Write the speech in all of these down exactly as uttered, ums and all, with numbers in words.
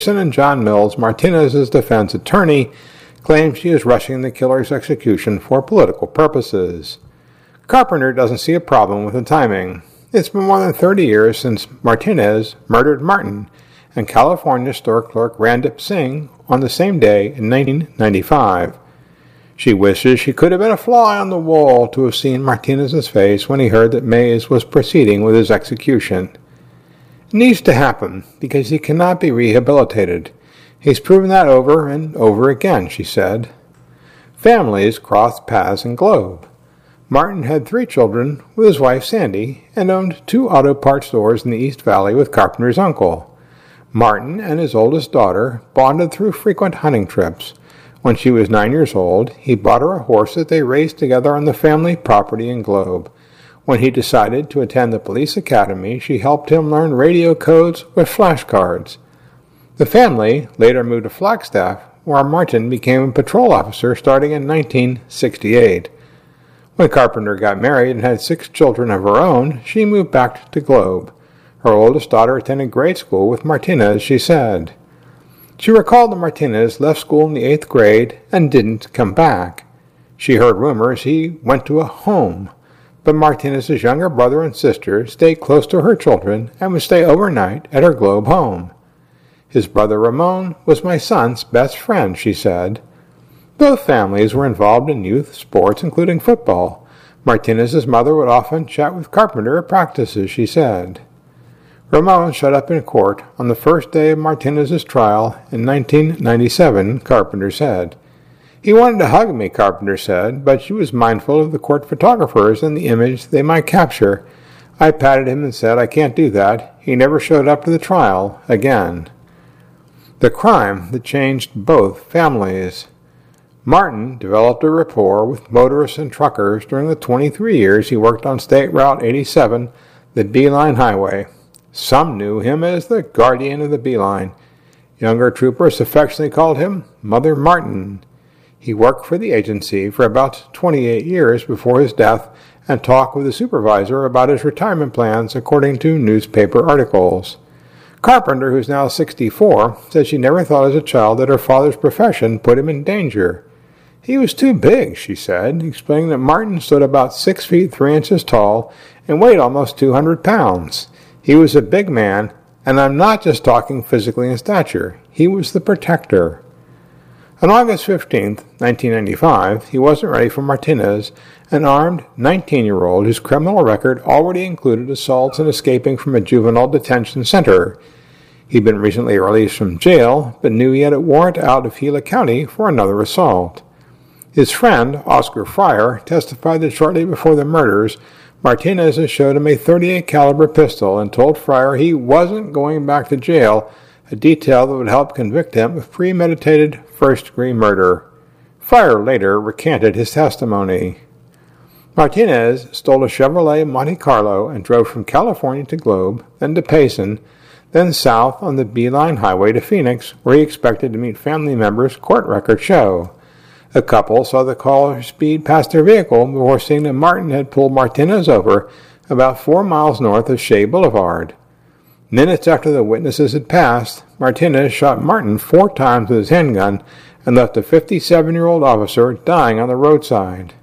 and John Mills, Martinez's defense attorney, claims she is rushing the killer's execution for political purposes. Carpenter doesn't see a problem with the timing. It's been more than thirty years since Martinez murdered Martin and California store clerk Randip Singh on the same day in nineteen ninety-five. She wishes she could have been a fly on the wall to have seen Martinez's face when he heard that Mays was proceeding with his execution. It needs to happen because he cannot be rehabilitated. He's proven that over and over again, she said. Families crossed paths in Globe. Martin had three children with his wife Sandy and owned two auto parts stores in the East Valley with Carpenter's uncle. Martin and his oldest daughter bonded through frequent hunting trips. When she was nine years old, he bought her a horse that they raised together on the family property in Globe. When he decided to attend the police academy, she helped him learn radio codes with flashcards. The family later moved to Flagstaff, where Martin became a patrol officer starting in nineteen sixty-eight. When Carpenter got married and had six children of her own, she moved back to Globe. Her oldest daughter attended grade school with Martinez, she said. She recalled that Martinez left school in the eighth grade and didn't come back. She heard rumors he went to a home, but Martinez's younger brother and sister stayed close to her children and would stay overnight at her Globe home. His brother Ramon was my son's best friend, she said. Both families were involved in youth sports, including football. Martinez's mother would often chat with Carpenter at practices, she said. Ramon showed up in court on the first day of Martinez's trial in nineteen ninety-seven, Carpenter said. He wanted to hug me, Carpenter said, but she was mindful of the court photographers and the image they might capture. I patted him and said, I can't do that. He never showed up to the trial again. The crime that changed both families. Martin developed a rapport with motorists and truckers during the twenty-three years he worked on State Route eighty-seven, the Beeline Highway. Some knew him as the guardian of the Beeline. Younger troopers affectionately called him Mother Martin. He worked for the agency for about twenty-eight years before his death and talked with the supervisor about his retirement plans, according to newspaper articles. Carpenter, who's now sixty-four, said she never thought as a child that her father's profession put him in danger. He was too big, she said, explaining that Martin stood about six feet three inches tall and weighed almost two hundred pounds. He was a big man, and I'm not just talking physically in stature. He was the protector. On August fifteenth, nineteen ninety-five, he wasn't ready for Martinez, an armed nineteen-year-old whose criminal record already included assaults and escaping from a juvenile detention center. He'd been recently released from jail, but knew he had a warrant out of Gila County for another assault. His friend, Oscar Fryer, testified that shortly before the murders, Martinez had showed him a thirty-eight caliber pistol and told Fryer he wasn't going back to jail, a detail that would help convict him of premeditated first-degree murder. Fryer later recanted his testimony. Martinez stole a Chevrolet Monte Carlo and drove from California to Globe, then to Payson, then south on the Beeline Highway to Phoenix, where he expected to meet family members, court records show. A couple saw the caller speed past their vehicle before seeing that Martin had pulled Martinez over about four miles north of Shea Boulevard. Minutes after the witnesses had passed, Martinez shot Martin four times with his handgun and left a fifty-seven-year-old officer dying on the roadside.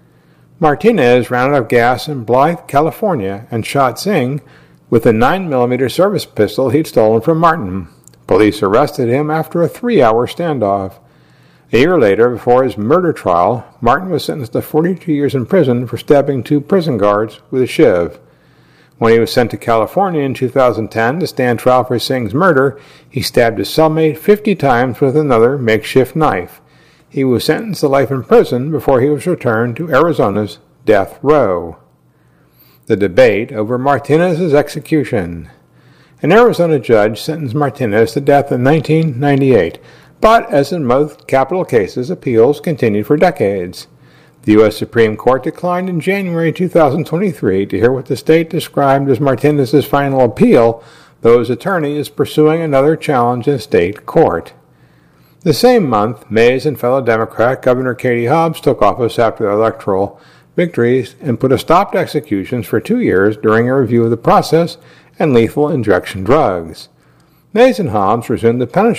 Martinez ran out of gas in Blythe, California, and shot Singh with a nine millimeter service pistol he'd stolen from Martin. Police arrested him after a three-hour standoff. A year later, before his murder trial, Martin was sentenced to forty-two years in prison for stabbing two prison guards with a shiv. When he was sent to California in two thousand ten to stand trial for Singh's murder, he stabbed his cellmate fifty times with another makeshift knife. He was sentenced to life in prison before he was returned to Arizona's death row. The debate over Martinez's execution. An Arizona judge sentenced Martinez to death in nineteen ninety-eight, but as in most capital cases, appeals continued for decades. The U S Supreme Court declined in January two thousand twenty-three to hear what the state described as Martinez's final appeal, though his attorney is pursuing another challenge in state court. The same month, Mays and fellow Democrat Governor Katie Hobbs took office after the electoral victories and put a stop to executions for two years during a review of the process and lethal injection drugs. Mays and Hobbs resumed the penetrating